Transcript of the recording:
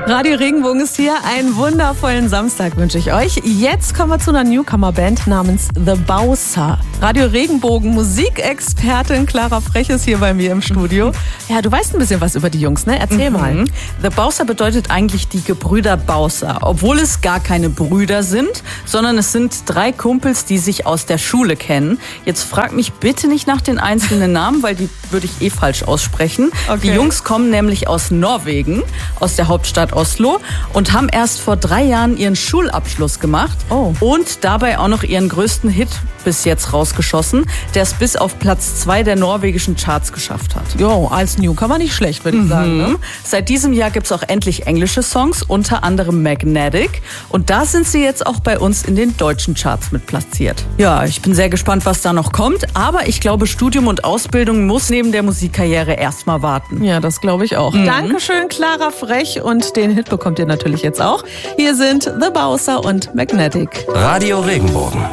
Radio Regenbogen ist hier. Einen wundervollen Samstag wünsche ich euch. Jetzt kommen wir zu einer Newcomer-Band namens The Bowser. Radio Regenbogen Musikexpertin Clara Frech ist hier bei mir im Studio. Ja, du weißt ein bisschen was über die Jungs, ne? Erzähl mal. The Bowser bedeutet eigentlich die Gebrüder Bowser, obwohl es gar keine Brüder sind, sondern es sind 3 Kumpels, die sich aus der Schule kennen. Jetzt frag mich bitte nicht nach den einzelnen Namen, weil die würde ich falsch aussprechen. Okay. Die Jungs kommen nämlich aus Norwegen, aus der Hauptstadt Oslo und haben erst vor 3 Jahren ihren Schulabschluss gemacht und dabei auch noch ihren größten Hit bis jetzt rausgeschossen, der es bis auf Platz 2 der norwegischen Charts geschafft hat. Jo, als Newcomer nicht schlecht, würde ich sagen. Ne? Seit diesem Jahr gibt es auch endlich englische Songs, unter anderem Magnetic. Und da sind sie jetzt auch bei uns in den deutschen Charts mit platziert. Ja, ich bin sehr gespannt, was da noch kommt. Aber ich glaube, Studium und Ausbildung muss neben der Musikkarriere erstmal warten. Ja, das glaube ich auch. Dankeschön, Clara Frech. Und den Hit bekommt ihr natürlich jetzt auch. Hier sind The Bowser und Magnetic. Radio Regenbogen.